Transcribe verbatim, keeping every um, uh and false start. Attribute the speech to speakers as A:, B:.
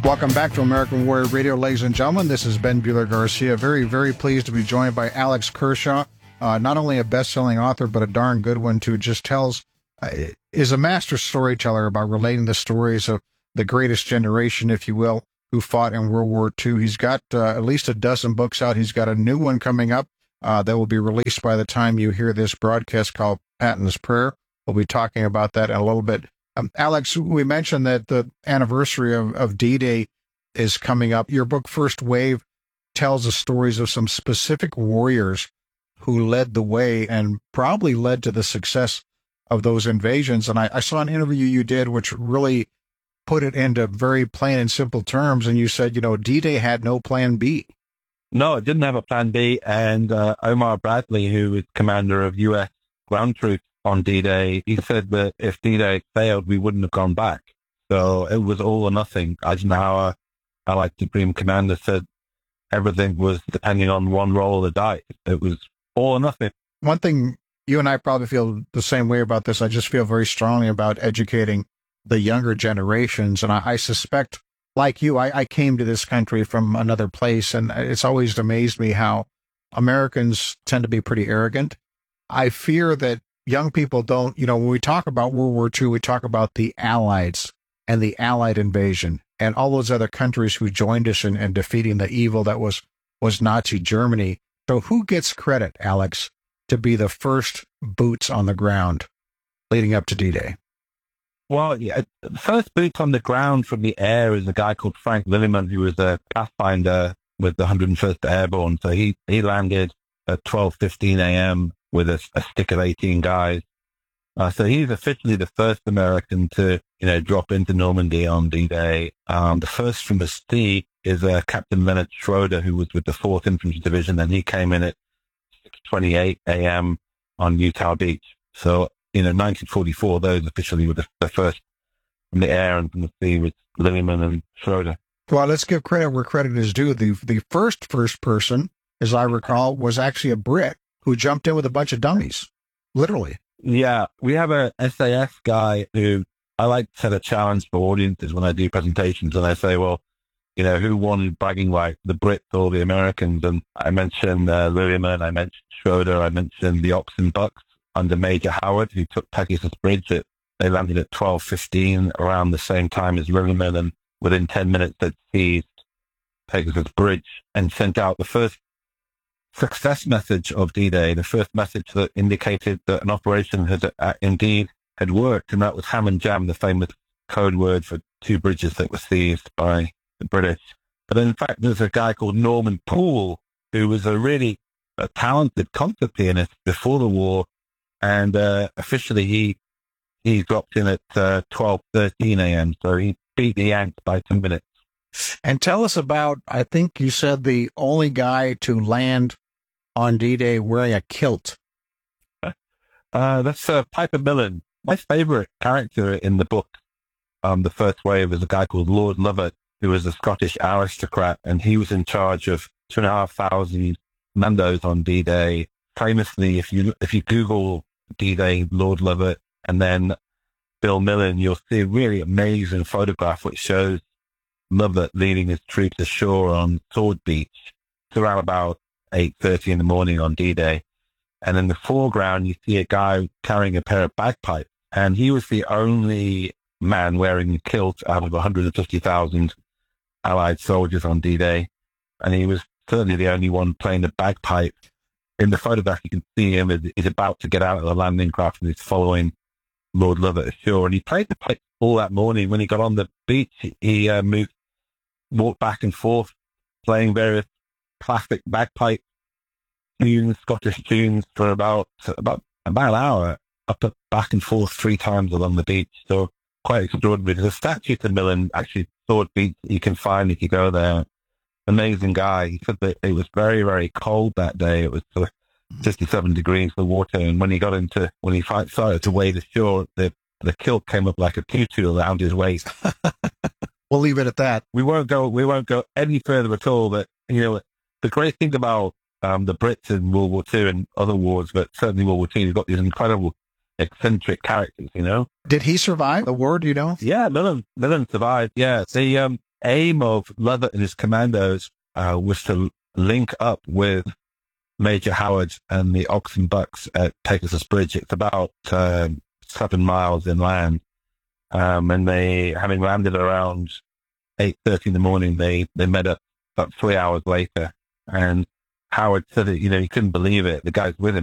A: Welcome back to American Warrior Radio, ladies and gentlemen. This is Ben Bueller Garcia. Very, very pleased to be joined by Alex Kershaw, uh, not only a best-selling author, but a darn good one too. Just tells, uh, is a master storyteller about relating the stories of the greatest generation, if you will, who fought in World War Two. He's got uh, at least a dozen books out. He's got a new one coming up uh, that will be released by the time you hear this broadcast called Patton's Prayer. We'll be talking about that in a little bit. Um, Alex, we mentioned that the anniversary of, of D-Day is coming up. Your book, First Wave, tells the stories of some specific warriors who led the way and probably led to the success of those invasions. And I, I saw an interview you did, which really put it into very plain and simple terms. And you said, you know, D-Day had no plan B.
B: No, it didn't have a plan B. And uh, Omar Bradley, who was commander of U S ground troops on D-Day, he said that if D-Day failed, we wouldn't have gone back. So it was all or nothing. Eisenhower, Allied Supreme Commander, said everything was depending on one roll of the dice. It was all or nothing.
A: One thing, you and I probably feel the same way about this. I just feel very strongly about educating the younger generations. And I, I suspect, like you, I, I came to this country from another place, and it's always amazed me how Americans tend to be pretty arrogant. I fear that young people don't, you know, when we talk about World War Two, we talk about the Allies and the Allied invasion and all those other countries who joined us in, in defeating the evil that was, was Nazi Germany. So who gets credit, Alex, to be the first boots on the ground leading up to D-Day?
B: Well, yeah, the first boots on the ground from the air is a guy called Frank Lilliman, who was a pathfinder with the one hundred first Airborne. So he, he landed at twelve fifteen a.m. with a, a stick of eighteen guys. Uh, so he's officially the first American to, you know, drop into Normandy on D-Day. Um, the first from the sea is uh, Captain Leonard Schroeder, who was with the fourth Infantry Division, and he came in at six twenty-eight a.m. on Utah Beach. So, you know, nineteen forty-four, those officially were the, the first from the air, and from the sea was Lilliman and Schroeder.
A: Well, let's give credit where credit is due. The, the first first person, as I recall, was actually a Brit who jumped in with a bunch of dummies, literally.
B: Yeah, we have a S A F guy who I like to set a challenge for audiences when I do presentations, and I say, well, you know, who won bragging rights, the Brits or the Americans? And I mentioned uh, Lilliman, I mentioned Schroeder, I mentioned the Ox and Bucks under Major Howard, who took Pegasus Bridge. At, they landed at twelve fifteen, around the same time as Lilliman, and within ten minutes they'd seized Pegasus Bridge and sent out the first success message of D-Day, the first message that indicated that an operation had uh, indeed had worked, and that was Ham and Jam, the famous code word for two bridges that were seized by the British. But in fact, there's a guy called Norman Poole, who was a really a talented concert pianist before the war, and uh, officially he he dropped in at uh, twelve thirteen a.m., so he beat the Yanks by two minutes.
A: And tell us about, I think you said, the only guy to land on D-Day wearing a kilt.
B: Uh, that's uh, Piper Millen. My favorite character in the book, um, The First Wave, is a guy called Lord Lovat, who was a Scottish aristocrat, and he was in charge of two and a half thousand commandos on D-Day. Famously, if you if you Google D-Day, Lord Lovat, and then Bill Millen, you'll see a really amazing photograph which shows Lovat leading his troops ashore on Sword Beach. It's around about eight thirty in the morning on D-Day. And in the foreground, you see a guy carrying a pair of bagpipes. And he was the only man wearing a kilt out of one hundred fifty thousand Allied soldiers on D-Day. And he was certainly the only one playing the bagpipe. In the photograph, you can see him as he's about to get out of the landing craft, and he's following Lord Lovat ashore. And he played the pipe all that morning. When he got on the beach, he uh, moved, walked back and forth, playing various classic bagpipe tunes, Scottish tunes, for about about about an hour, up and back and forth three times along the beach. So quite extraordinary. There's a statue to Millen, actually, Sword Beach, you can find if you go there. Amazing guy. He said that it was very, very cold that day. It was sort of fifty-seven degrees the water, and when he got into, when he started to wade ashore, the the kilt came up like a tutu around his waist.
A: We'll leave it at that.
B: We won't go. We won't go any further at all. But you know, the great thing about um, the Brits in World War Two and other wars, but certainly World War Two, you've got these incredible eccentric characters. You know,
A: did he survive the war? Do you know?
B: Yeah, Millen, Millen survived. Yeah, the um, aim of Lovett and his commandos uh, was to link up with Major Howard and the Oxen Bucks at Pegasus Bridge. It's about uh, seven miles inland. Um, and they, having landed around eight thirty in the morning, they, they met up about three hours later. And Howard said that, you know, he couldn't believe it. The guys with him